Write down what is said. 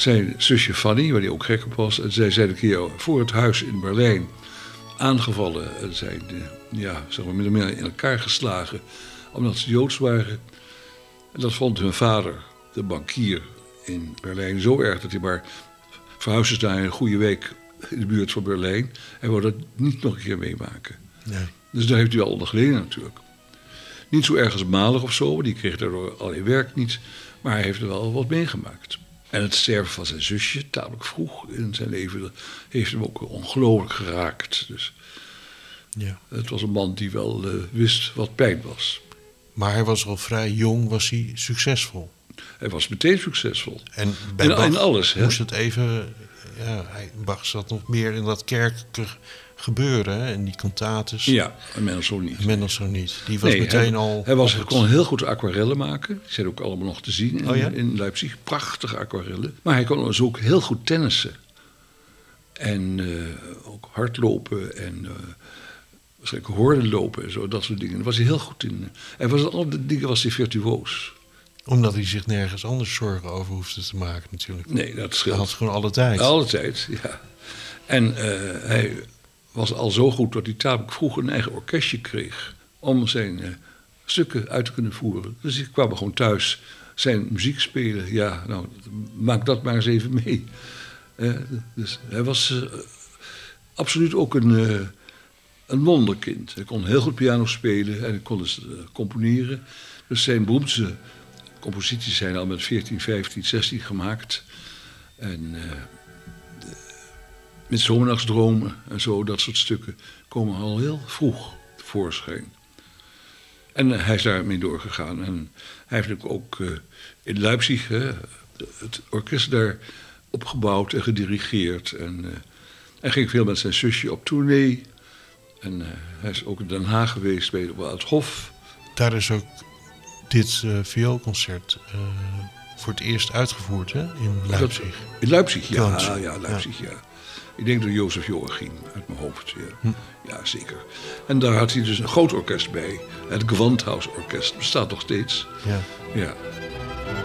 zijn zusje Fanny, waar hij ook gek op was. En zij zijn een keer voor het huis in Berlijn aangevallen. En zijn zeg maar min of meer in elkaar geslagen. Omdat ze Joods waren. En dat vond hun vader, de bankier in Berlijn, zo erg dat hij maar verhuisd is naar een goede week in de buurt van Berlijn. Hij wou dat niet nog een keer meemaken. Nee. Dus daar heeft hij wel onder geleden natuurlijk. Niet zo erg als Mahler of zo, die kreeg daardoor alleen werk niet. Maar hij heeft er wel wat meegemaakt. En het sterven van zijn zusje, tamelijk vroeg in zijn leven, dat heeft hem ook ongelooflijk geraakt. Dus Ja. het was een man die wel wist wat pijn was. Maar hij was al vrij jong, was hij succesvol. Hij was meteen succesvol. En bij in Bach alles, hè? moest het even... Ja, Bach zat nog meer in dat kerkelijke gebeuren, hè? En die cantates. Ja, en Mendelssohn niet. Mendelssohn niet. Die was Nee, meteen al... Hij kon heel goed aquarellen maken. Die zijn ook allemaal nog te zien in Leipzig. Prachtige aquarellen. Maar hij kon dus ook heel goed tennissen. En ook hardlopen en waarschijnlijk hordenlopen en zo. Dat soort dingen. Daar was hij heel goed in. En al die dingen was hij virtuoos. Omdat hij zich nergens anders zorgen over hoefde te maken natuurlijk. Nee, dat scheelt. Hij had gewoon alle tijd. Alle tijd, ja. En hij was al zo goed dat hij tamelijk vroeg een eigen orkestje kreeg om zijn stukken uit te kunnen voeren. Dus die kwamen gewoon thuis zijn muziek spelen. Ja, nou, maak dat maar eens even mee. Dus hij was absoluut ook een wonderkind. Hij kon heel goed piano spelen en hij kon dus componeren. Dus zijn beroemdste composities zijn al met 14, 15, 16 gemaakt. En met Zomernachtsdromen en zo, dat soort stukken, komen al heel vroeg tevoorschijn. En hij is daarmee doorgegaan. En hij heeft natuurlijk ook in Leipzig het orkest daar opgebouwd en gedirigeerd. En hij ging veel met zijn zusje op tournee. En hij is ook in Den Haag geweest bij het Hof. Daar is ook dit vioolconcert voor het eerst uitgevoerd, hè? In Leipzig. In Leipzig, ja. Kans. Ja, Leipzig, ja. Ik denk door Jozef Joachim, uit mijn hoofd. Ja. Ja, zeker. En daar had hij dus een groot orkest bij. Het Gewandhausorkest bestaat nog steeds. Ja. Ja.